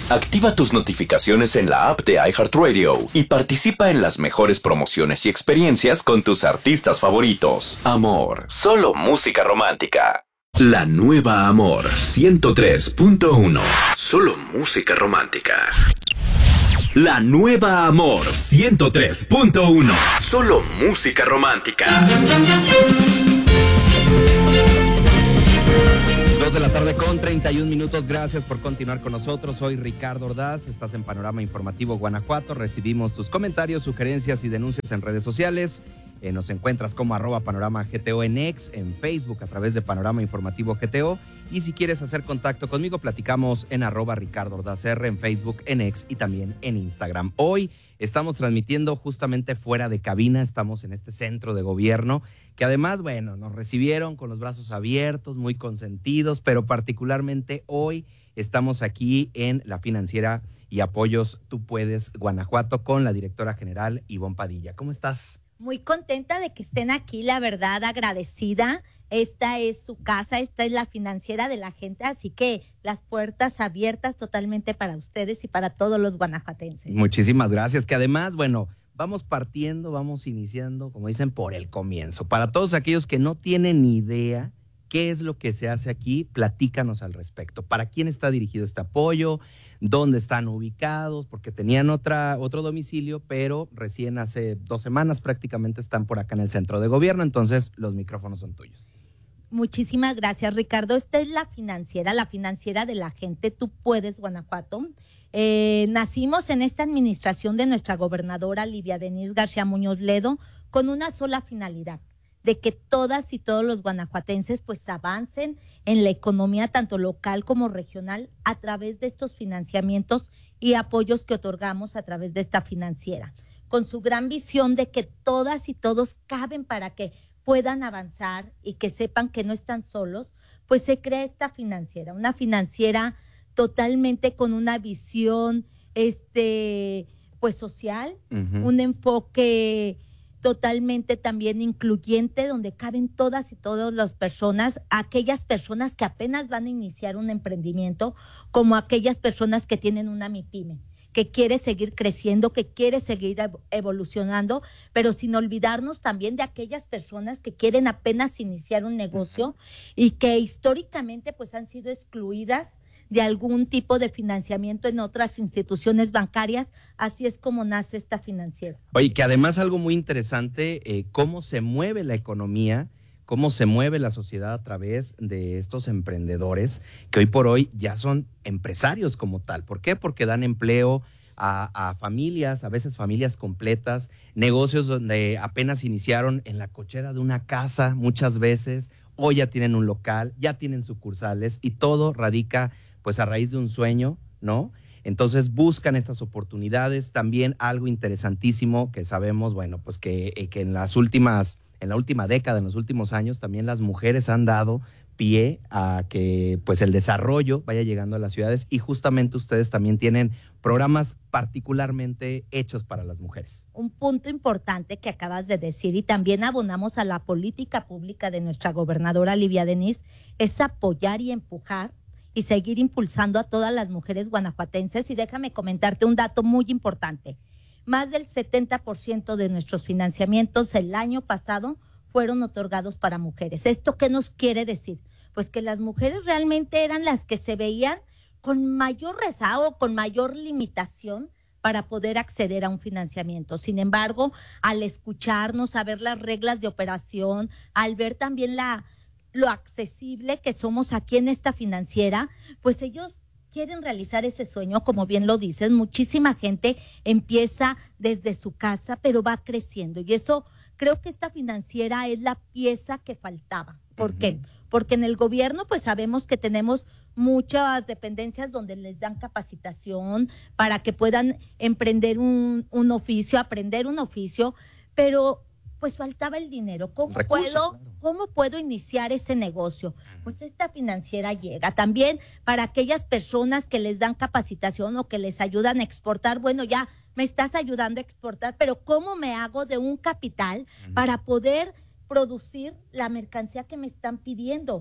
Activa tus notificaciones en la app de iHeartRadio y participa en las mejores promociones y experiencias con tus artistas favoritos. Amor, solo música romántica. La nueva Amor 103.1. Solo música romántica. La nueva Amor 103.1. Solo música romántica. 2:31 p.m. Gracias por continuar con nosotros. Soy Ricardo Ordaz. Estás en Panorama Informativo Guanajuato. Recibimos tus comentarios, sugerencias y denuncias en redes sociales. Nos encuentras como @PanoramaGTO en X, en Facebook a través de Panorama Informativo GTO. Y si quieres hacer contacto conmigo, platicamos en @RicardoOrdazR en Facebook, en X y también en Instagram. Hoy estamos transmitiendo justamente fuera de cabina. Estamos en este centro de gobierno que además, bueno, nos recibieron con los brazos abiertos, muy consentidos, pero particularmente hoy estamos aquí en la Financiera y Apoyos Tú Puedes Guanajuato con la directora general Ivonne Padilla. ¿Cómo estás? Muy contenta de que estén aquí, la verdad, agradecida. Esta es su casa, esta es la financiera de la gente, así que las puertas abiertas totalmente para ustedes y para todos los guanajuatenses. Muchísimas gracias, que además, bueno, vamos iniciando, como dicen, por el comienzo. Para todos aquellos que no tienen ni idea qué es lo que se hace aquí, platícanos al respecto. ¿Para quién está dirigido este apoyo? ¿Dónde están ubicados? Porque tenían otro domicilio, pero recién hace 2 semanas prácticamente están por acá en el centro de gobierno, entonces los micrófonos son tuyos. Muchísimas gracias, Ricardo. Esta es la financiera de la gente, Tú Puedes Guanajuato. Nacimos en esta administración de nuestra gobernadora Livia Denise García Muñoz Ledo con una sola finalidad, de que todas y todos los guanajuatenses pues avancen en la economía tanto local como regional a través de estos financiamientos y apoyos que otorgamos a través de esta financiera, con su gran visión de que todas y todos caben para que puedan avanzar y que sepan que no están solos, pues se crea esta financiera, una financiera totalmente con una visión pues social, un enfoque totalmente también incluyente, donde caben todas y todas las personas, aquellas personas que apenas van a iniciar un emprendimiento, como aquellas personas que tienen una MIPYME, que quiere seguir creciendo, que quiere seguir evolucionando, pero sin olvidarnos también de aquellas personas que quieren apenas iniciar un negocio y que históricamente pues han sido excluidas de algún tipo de financiamiento en otras instituciones bancarias. Así es como nace esta financiera. Oye, que además algo muy interesante, cómo se mueve la economía, cómo se mueve la sociedad a través de estos emprendedores que hoy por hoy ya son empresarios como tal. ¿Por qué? Porque dan empleo a familias, a veces familias completas, negocios donde apenas iniciaron en la cochera de una casa muchas veces, hoy ya tienen un local, ya tienen sucursales y todo radica pues a raíz de un sueño, ¿no? Entonces buscan estas oportunidades. También algo interesantísimo que sabemos, bueno, pues que en la última década, en los últimos años, también las mujeres han dado pie a que pues el desarrollo vaya llegando a las ciudades, y justamente ustedes también tienen programas particularmente hechos para las mujeres. Un punto importante que acabas de decir, y también abonamos a la política pública de nuestra gobernadora Livia Denise, es apoyar y empujar y seguir impulsando a todas las mujeres guanajuatenses. Y déjame comentarte un dato muy importante. Más del 70% de nuestros financiamientos el año pasado fueron otorgados para mujeres. ¿Esto qué nos quiere decir? Pues que las mujeres realmente eran las que se veían con mayor rezago, con mayor limitación para poder acceder a un financiamiento. Sin embargo, al escucharnos, a ver las reglas de operación, al ver también lo accesible que somos aquí en esta financiera, pues ellos quieren realizar ese sueño, como bien lo dices. Muchísima gente empieza desde su casa, pero va creciendo, y eso creo que esta financiera es la pieza que faltaba. ¿Por qué? Porque en el gobierno pues sabemos que tenemos muchas dependencias donde les dan capacitación para que puedan emprender un oficio, aprender un oficio, pero pues faltaba el dinero. ¿Cómo puedo iniciar ese negocio? Pues esta financiera llega también para aquellas personas que les dan capacitación o que les ayudan a exportar. Bueno, ya me estás ayudando a exportar, pero ¿cómo me hago de un capital para poder producir la mercancía que me están pidiendo?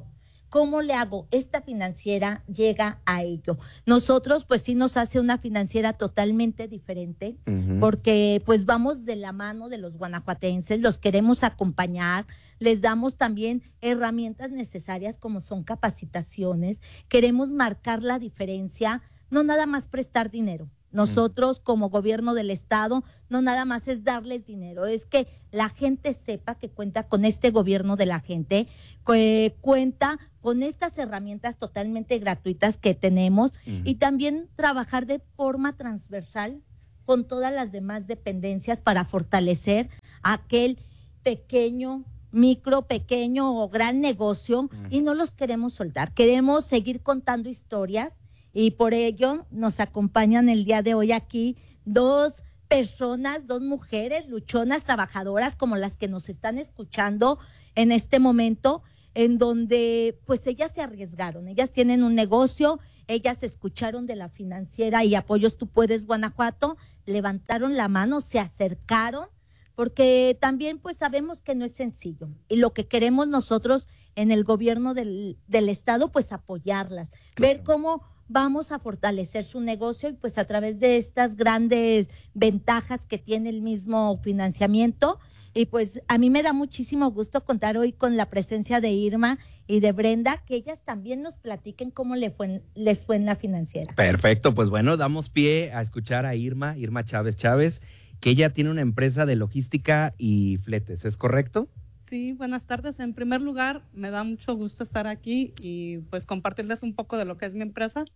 ¿Cómo le hago? Esta financiera llega a ello. Nosotros, pues sí nos hace una financiera totalmente diferente, porque pues vamos de la mano de los guanajuatenses, los queremos acompañar, les damos también herramientas necesarias como son capacitaciones, queremos marcar la diferencia, no nada más prestar dinero. Nosotros como gobierno del estado no nada más es darles dinero, es que la gente sepa que cuenta con este gobierno de la gente, que cuenta con estas herramientas totalmente gratuitas que tenemos y también trabajar de forma transversal con todas las demás dependencias para fortalecer aquel pequeño, pequeño o gran negocio y no los queremos soltar, queremos seguir contando historias. Y por ello nos acompañan el día de hoy aquí dos personas, dos mujeres luchonas, trabajadoras, como las que nos están escuchando en este momento, en donde pues ellas se arriesgaron, ellas tienen un negocio, ellas escucharon de la financiera y Apoyos Tú Puedes Guanajuato, levantaron la mano, se acercaron, porque también pues sabemos que no es sencillo y lo que queremos nosotros en el gobierno del estado pues apoyarlas, ver cómo vamos a fortalecer su negocio y pues a través de estas grandes ventajas que tiene el mismo financiamiento. Y pues a mí me da muchísimo gusto contar hoy con la presencia de Irma y de Brenda, que ellas también nos platiquen cómo les fue en la financiera. Perfecto, pues bueno, damos pie a escuchar a Irma Chávez, que ella tiene una empresa de logística y fletes, ¿es correcto? Sí, buenas tardes. En primer lugar, me da mucho gusto estar aquí y pues compartirles un poco de lo que es mi empresa.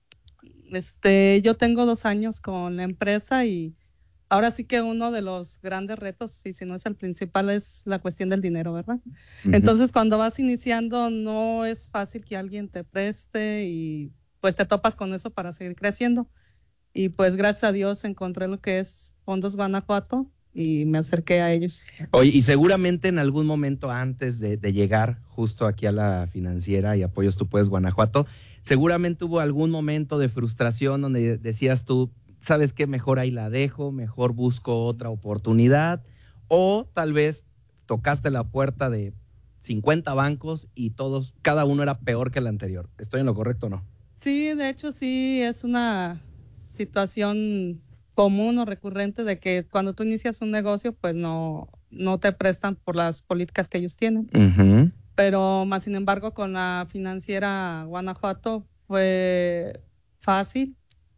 Yo tengo 2 años con la empresa y ahora sí que uno de los grandes retos, y si no es el principal, es la cuestión del dinero, ¿verdad? Entonces, cuando vas iniciando, no es fácil que alguien te preste y pues te topas con eso para seguir creciendo. Y pues gracias a Dios encontré lo que es Fondos Guanajuato y me acerqué a ellos. Oye, y seguramente en algún momento antes de llegar justo aquí a la financiera y Apoyos Tú Puedes Guanajuato, seguramente hubo algún momento de frustración donde decías tú, ¿sabes qué? Mejor ahí la dejo, mejor busco otra oportunidad, o tal vez tocaste la puerta de 50 bancos y cada uno era peor que el anterior. ¿Estoy en lo correcto o no? Sí, de hecho sí es una situación común o recurrente de que cuando tú inicias un negocio, pues no te prestan por las políticas que ellos tienen. Pero más sin embargo, con la financiera Guanajuato fue fácil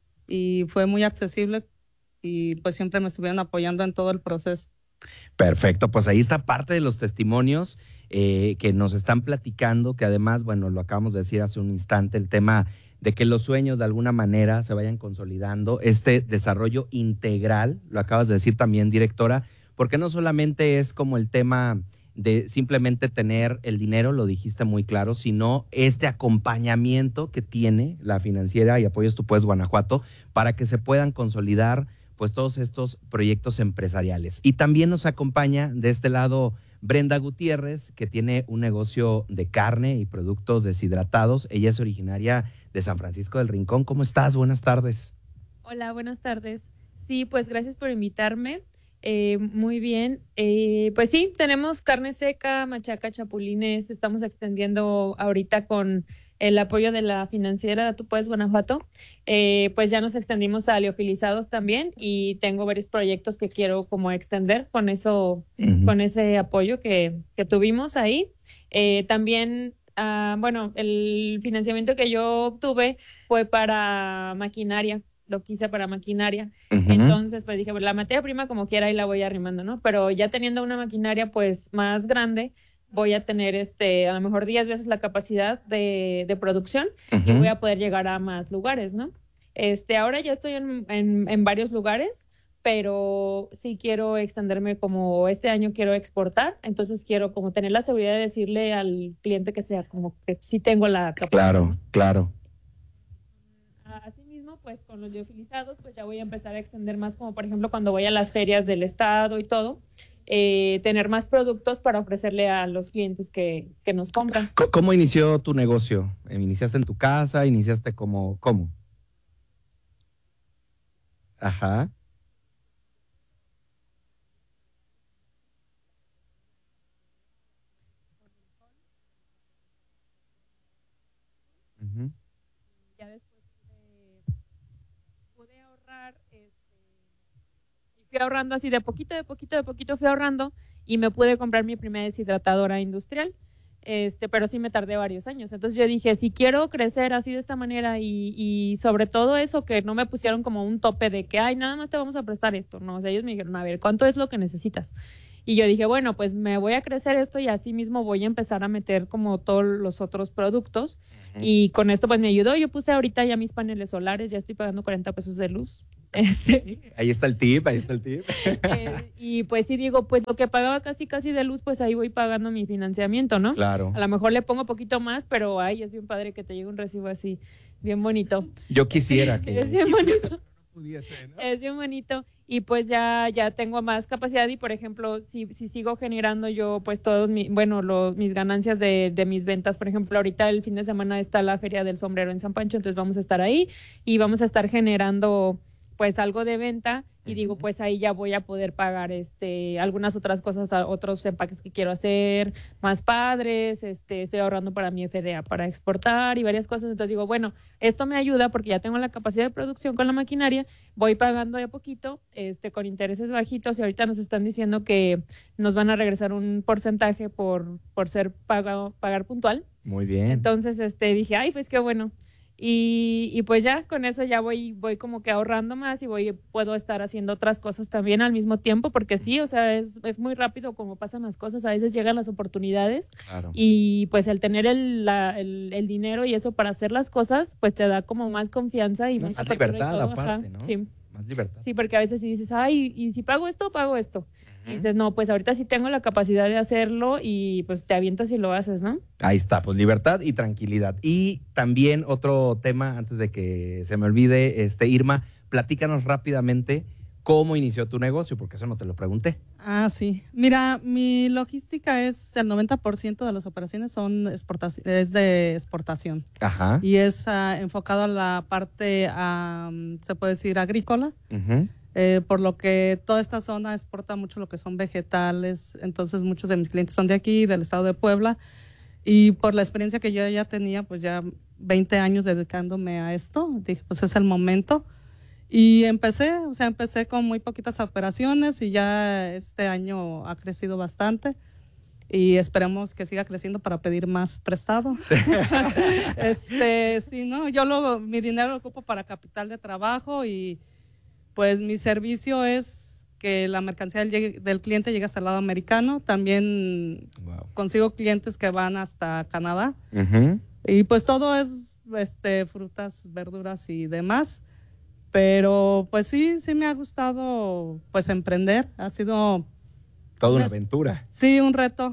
y fue muy accesible y pues siempre me estuvieron apoyando en todo el proceso. Perfecto, pues ahí está parte de los testimonios que nos están platicando, que además, bueno, lo acabamos de decir hace un instante, el tema de que los sueños de alguna manera se vayan consolidando, este desarrollo integral, lo acabas de decir también, directora, porque no solamente es como el tema de simplemente tener el dinero, lo dijiste muy claro, sino este acompañamiento que tiene la financiera y Apoyos Tú Puedes Guanajuato para que se puedan consolidar pues todos estos proyectos empresariales. Y también nos acompaña de este lado Brenda Gutiérrez, que tiene un negocio de carne y productos deshidratados. Ella es originaria de San Francisco del Rincón. ¿Cómo estás? Buenas tardes. Hola, buenas tardes. Sí, pues gracias por invitarme. Muy bien. Pues sí, tenemos carne seca, machaca, chapulines. Estamos extendiendo ahorita con el apoyo de la financiera Tú Puedes Guanajuato. Pues ya nos extendimos a liofilizados también y tengo varios proyectos que quiero como extender con eso, con ese apoyo que tuvimos ahí. También, bueno, el financiamiento que yo obtuve fue para maquinaria. Lo quise para maquinaria. Entonces, pues dije, pues, la materia prima como quiera y la voy arrimando, ¿no? Pero ya teniendo una maquinaria, pues, más grande, voy a tener, a lo mejor 10 veces la capacidad de producción y voy a poder llegar a más lugares, ¿no? Ahora ya estoy en varios lugares, pero sí quiero extenderme como este año quiero exportar, entonces quiero como tener la seguridad de decirle al cliente que sea como que sí tengo la capacidad. Claro, ¿no? claro. Asimismo, pues con los liofilizados, pues ya voy a empezar a extender más, como por ejemplo cuando voy a las ferias del estado y todo, tener más productos para ofrecerle a los clientes que nos compran. ¿Cómo inició tu negocio? ¿Iniciaste en tu casa? ¿Iniciaste cómo? Ajá. ahorrar, y fui ahorrando así de poquito fui ahorrando y me pude comprar mi primera deshidratadora industrial. Pero sí me tardé varios años. Entonces yo dije, si quiero crecer así de esta manera y sobre todo eso, que no me pusieron como un tope de que, ay, nada más te vamos a prestar esto. No, o sea, ellos me dijeron, a ver, ¿cuánto es lo que necesitas? Y yo dije, bueno, pues me voy a crecer esto y así mismo voy a empezar a meter como todos los otros productos. Uh-huh. Y con esto pues me ayudó. Yo puse ahorita ya mis paneles solares, ya estoy pagando 40 pesos de luz. Ahí está el tip. Y pues sí digo, pues lo que pagaba casi de luz, pues ahí voy pagando mi financiamiento, ¿no? Claro. A lo mejor le pongo poquito más, pero ay, es bien padre que te llegue un recibo así, bien bonito. Yo quisiera que... Es bien bonito. Pudiese, ¿no? Es bien bonito y pues ya tengo más capacidad y por ejemplo si sigo generando yo pues todos mis ganancias de mis ventas, por ejemplo ahorita el fin de semana está la Feria del Sombrero en San Pancho, entonces vamos a estar ahí y vamos a estar generando pues algo de venta y digo pues ahí ya voy a poder pagar algunas otras cosas, otros empaques que quiero hacer más padres, estoy ahorrando para mi FDA para exportar y varias cosas, entonces digo bueno, esto me ayuda porque ya tengo la capacidad de producción con la maquinaria, voy pagando de a poquito, con intereses bajitos y ahorita nos están diciendo que nos van a regresar un porcentaje por ser pagar puntual. Muy bien. Entonces dije, ay, pues qué bueno. Y pues ya con eso ya voy como que ahorrando más y puedo estar haciendo otras cosas también al mismo tiempo, porque sí, o sea, es muy rápido como pasan las cosas, a veces llegan las oportunidades. Claro. Y pues el tener el dinero y eso para hacer las cosas, pues te da como más confianza y más libertad aparte, ¿no? Sí. Más libertad. Sí, porque a veces si dices, ay, y si pago esto. Y dices, no, pues ahorita sí tengo la capacidad de hacerlo y pues te avientas y lo haces, ¿no? Ahí está, pues libertad y tranquilidad. Y también otro tema, antes de que se me olvide, Irma, platícanos rápidamente cómo inició tu negocio, porque eso no te lo pregunté. Ah, sí. Mira, mi logística es el 90% de las operaciones es de exportación. Ajá. Y es enfocado a la parte, se puede decir, agrícola. Uh-huh. Por lo que toda esta zona exporta mucho lo que son vegetales, entonces muchos de mis clientes son de aquí, del estado de Puebla, y por la experiencia que yo ya tenía, pues ya 20 años dedicándome a esto, dije, pues es el momento, y empecé con muy poquitas operaciones, y ya este año ha crecido bastante, y esperemos que siga creciendo para pedir más prestado. Sí, ¿no? Mi dinero lo ocupo para capital de trabajo y pues mi servicio es que la mercancía del cliente llegue hasta el lado americano. También consigo clientes que van hasta Canadá. Uh-huh. Y pues todo es frutas, verduras y demás. Pero pues sí me ha gustado pues emprender. Ha sido toda una aventura. Sí, un reto.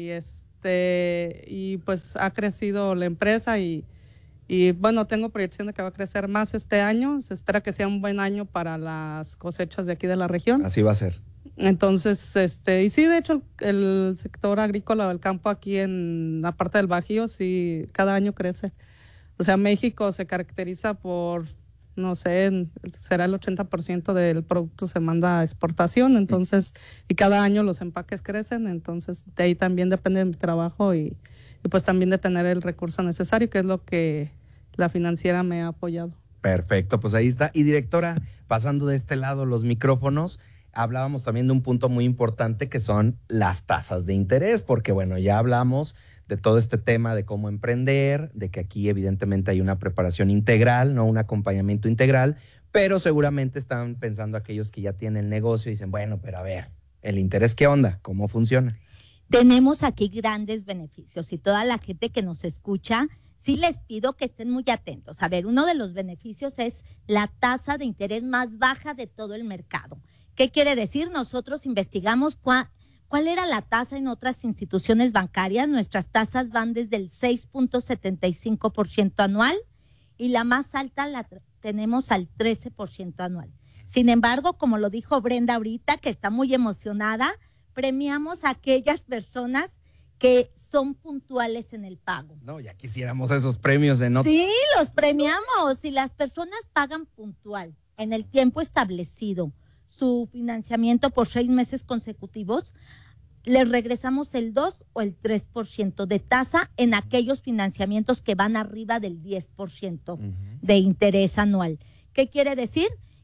Y pues ha crecido la empresa y bueno, tengo proyección de que va a crecer más este año. Se espera que sea un buen año para las cosechas de aquí de la región. Así va a ser. Entonces, y sí, de hecho, el sector agrícola del campo aquí en la parte del Bajío, sí, cada año crece. O sea, México se caracteriza por, no sé, será el 80% del producto se manda a exportación, entonces, y cada año los empaques crecen, entonces de ahí también depende de mi trabajo y pues también de tener el recurso necesario, que es lo que la financiera me ha apoyado. Perfecto, pues ahí está. Y directora, pasando de este lado los micrófonos, hablábamos también de un punto muy importante que son las tasas de interés, porque bueno, ya hablamos de todo este tema de cómo emprender, de que aquí evidentemente hay una preparación integral, no un acompañamiento integral, pero seguramente están pensando aquellos que ya tienen el negocio y dicen, bueno, pero a ver, ¿el interés qué onda? ¿Cómo funciona? Tenemos aquí grandes beneficios y toda la gente que nos escucha, sí les pido que estén muy atentos. A ver, uno de los beneficios es la tasa de interés más baja de todo el mercado. ¿Qué quiere decir? Nosotros investigamos cuál era la tasa en otras instituciones bancarias. Nuestras tasas van desde el 6.75% anual y la más alta la tenemos al 13% anual. Sin embargo, como lo dijo Brenda ahorita, que está muy emocionada, premiamos a aquellas personas que son puntuales en el pago. No, ya quisiéramos esos premios de nota. Sí, los premiamos. Si las personas pagan puntual en el tiempo establecido su financiamiento por 6 meses consecutivos, les regresamos el 2 o el 3% de tasa en aquellos financiamientos que van arriba del 10% de interés anual. ¿Qué quiere decir?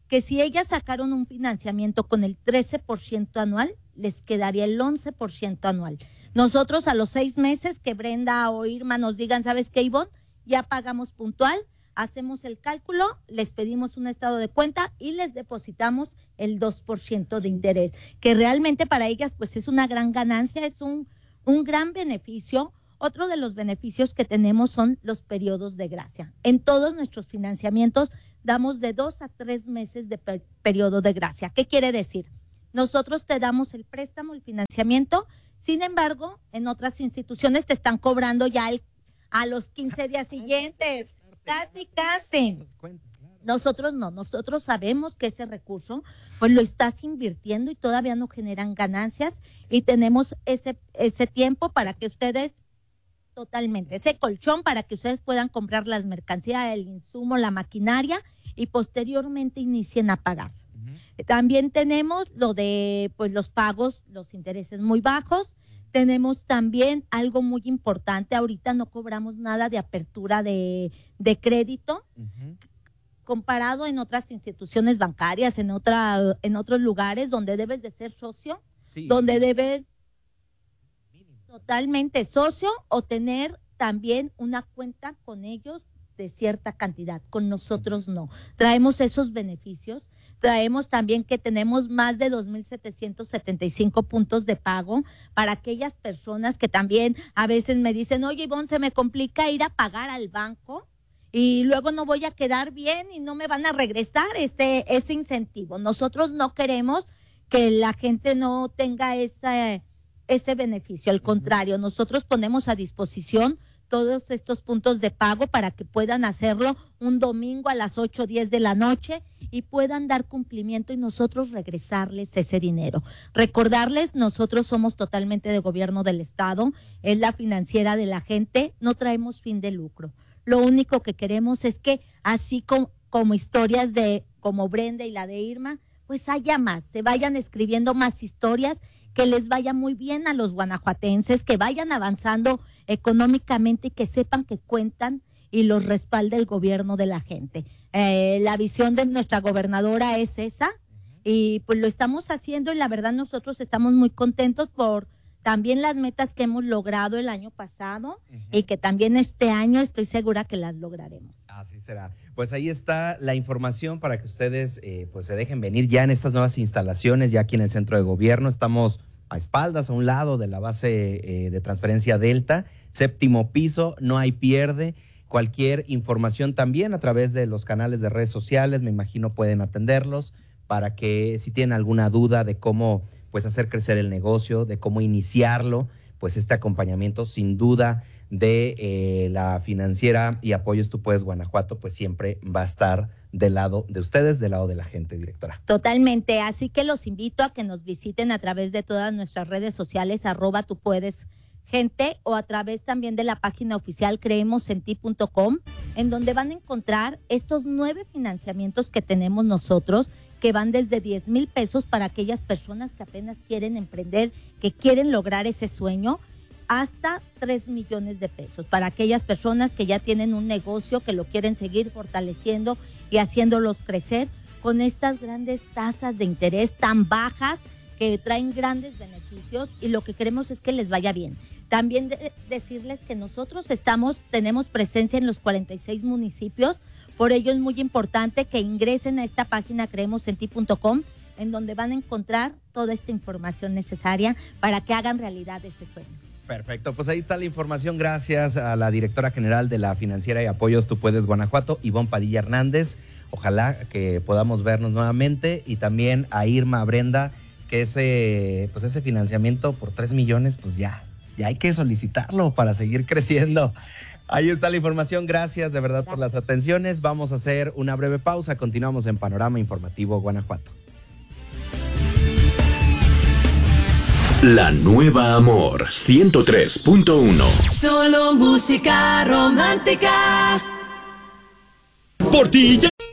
que si ellas sacaron un financiamiento con el 13% anual, les quedaría el 11% anual. Nosotros a los 6 meses que Brenda o Irma nos digan, ¿sabes qué, Ivonne? Ya pagamos puntual, hacemos el cálculo, les pedimos un estado de cuenta y les depositamos el 2% de interés, que realmente para ellas pues es una gran ganancia, es un gran beneficio. Otro de los beneficios que tenemos son los periodos de gracia. En todos nuestros financiamientos damos de 2 a 3 meses de periodo de gracia. ¿Qué quiere decir? Nosotros te damos el préstamo, el financiamiento, sin embargo, en otras instituciones te están cobrando ya a los 15 días siguientes. Casi. Nosotros no, nosotros sabemos que ese recurso pues lo estás invirtiendo y todavía no generan ganancias y tenemos ese tiempo para que ustedes totalmente, ese colchón para que ustedes puedan comprar las mercancías, el insumo, la maquinaria y posteriormente inicien a pagar. También tenemos lo de pues los pagos, los intereses muy bajos. Tenemos también algo muy importante, ahorita no cobramos nada de apertura de crédito, comparado en otras instituciones bancarias, en otros lugares donde debes de ser socio, donde debes totalmente socio o tener también una cuenta con ellos de cierta cantidad. Con nosotros no. Traemos esos beneficios. Traemos también que tenemos más de 2,775 puntos de pago para aquellas personas que también a veces me dicen, oye, Ivonne, se me complica ir a pagar al banco y luego no voy a quedar bien y no me van a regresar ese incentivo. Nosotros no queremos que la gente no tenga ese beneficio. Al contrario, nosotros ponemos a disposición todos estos puntos de pago para que puedan hacerlo un domingo a las 8 o 10 de la noche y puedan dar cumplimiento y nosotros regresarles ese dinero. Recordarles, nosotros somos totalmente de gobierno del Estado, es la financiera de la gente, no traemos fin de lucro. Lo único que queremos es que así como historias como Brenda y la de Irma, pues haya más, se vayan escribiendo más historias, que les vaya muy bien a los guanajuatenses, que vayan avanzando económicamente y que sepan que cuentan y los respalda el gobierno de la gente. La visión de nuestra gobernadora es esa y pues lo estamos haciendo y la verdad nosotros estamos muy contentos por también las metas que hemos logrado el año pasado y que también este año estoy segura que las lograremos. Así será. Pues ahí está la información para que ustedes pues se dejen venir ya en estas nuevas instalaciones, ya aquí en el centro de gobierno. Estamos a espaldas, a un lado de la base de transferencia Delta, 7º piso, no hay pierde. Cualquier información también a través de los canales de redes sociales, me imagino pueden atenderlos para que si tienen alguna duda de cómo pues hacer crecer el negocio, de cómo iniciarlo, pues este acompañamiento sin duda de la financiera y Apoyos Tú Puedes Guanajuato, pues siempre va a estar del lado de ustedes, del lado de la gente, directora. Totalmente, así que los invito a que nos visiten a través de todas nuestras redes sociales, @tupuedesgente, o a través también de la página oficial creemosenti.com, en donde van a encontrar estos 9 financiamientos que tenemos nosotros, que van desde 10,000 pesos para aquellas personas que apenas quieren emprender, que quieren lograr ese sueño, hasta 3 millones de pesos para aquellas personas que ya tienen un negocio, que lo quieren seguir fortaleciendo y haciéndolos crecer con estas grandes tasas de interés tan bajas que traen grandes beneficios y lo que queremos es que les vaya bien. También decirles que nosotros tenemos presencia en los 46 municipios, por ello es muy importante que ingresen a esta página creemosenti.com, en donde van a encontrar toda esta información necesaria para que hagan realidad ese sueño. Perfecto, pues ahí está la información. Gracias a la directora general de la Financiera y Apoyos Tú Puedes Guanajuato, Ivonne Padilla Hernández. Ojalá que podamos vernos nuevamente, y también a Irma, Brenda, que ese financiamiento por 3 millones, pues ya hay que solicitarlo para seguir creciendo. Ahí está la información. Gracias de verdad por las atenciones. Vamos a hacer una breve pausa. Continuamos en Panorama Informativo Guanajuato. La nueva Amor 103.1. Solo música romántica. Por ti ya